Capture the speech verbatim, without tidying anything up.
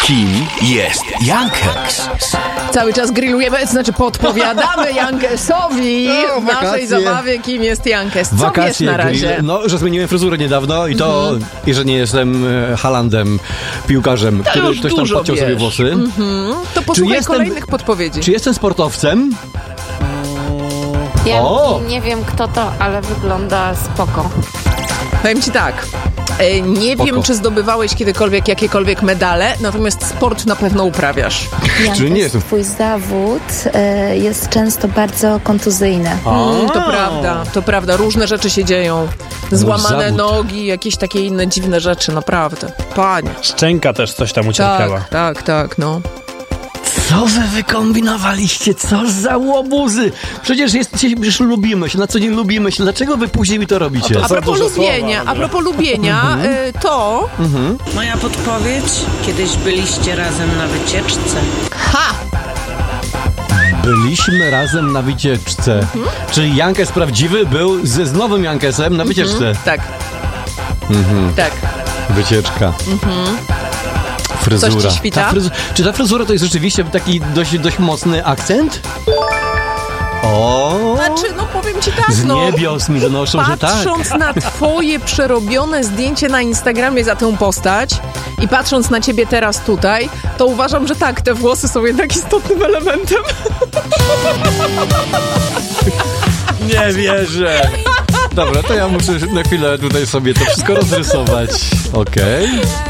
Kim jest Jankes? Cały czas grillujemy, to znaczy podpowiadamy Jankesowi No, w naszej wakacje. zabawie, kim jest Jankes. Co Wakacje, wiesz na razie? grill. No, że zmieniłem fryzurę niedawno i to, Mhm. i że nie jestem e, Halandem, piłkarzem, który już ktoś tam dużo podciął sobie wiesz. włosy. Mhm. To posłuchaj jestem- kolejnych podpowiedzi. Czy jestem sportowcem? Ja O! nie wiem kto to, ale wygląda spoko. Powiem ci tak. e, Nie Spoko. wiem, czy zdobywałeś kiedykolwiek jakiekolwiek medale, natomiast sport na pewno uprawiasz. Czy nie Jankes, jestem- twój zawód e, jest często bardzo kontuzyjny. Mm, to prawda, to prawda. Różne rzeczy się dzieją. Złamane zawód. nogi, jakieś takie inne dziwne rzeczy, naprawdę. Panie. Szczęka też coś tam ucierpiała. Tak, tak, tak, no. Co wy wykombinowaliście? Co za łobuzy? Przecież, jest, przecież lubimy się, na co dzień lubimy się. Dlaczego wy później mi to robicie? A propos duże lubienia, słowa, a propos lubienia, y, to... Moja podpowiedź? Kiedyś byliście razem na wycieczce. Ha! Byliśmy razem na wycieczce. Czyli Jankes prawdziwy był z, z nowym Jankesem na wycieczce. Tak. Mhm. Tak. Wycieczka. Fryzura. Coś ci świta? Ta fryzu- Czy ta fryzura to jest rzeczywiście taki dość, dość mocny akcent? O! Znaczy, no powiem ci tak, Z no. niebios mi donoszą, że tak. Patrząc na twoje przerobione zdjęcie na Instagramie za tę postać i patrząc na ciebie teraz tutaj, to uważam, że tak, te włosy są jednak istotnym elementem. Nie wierzę. Dobra, to ja muszę na chwilę tutaj sobie to wszystko rozrysować. Okej.